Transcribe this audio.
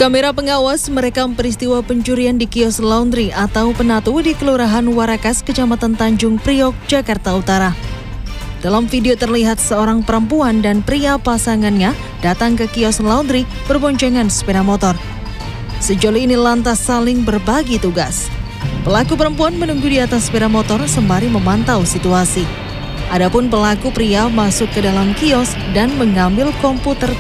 Kamera pengawas merekam peristiwa pencurian di kios laundry atau penatu di Kelurahan Warakas, Kecamatan Tanjung Priok, Jakarta Utara. Dalam video terlihat seorang perempuan dan pria pasangannya datang ke kios laundry berboncengan sepeda motor. Sejauh ini lantas saling berbagi tugas. Pelaku perempuan menunggu di atas sepeda motor sembari memantau situasi. Adapun pelaku pria masuk ke dalam kios dan mengambil komputer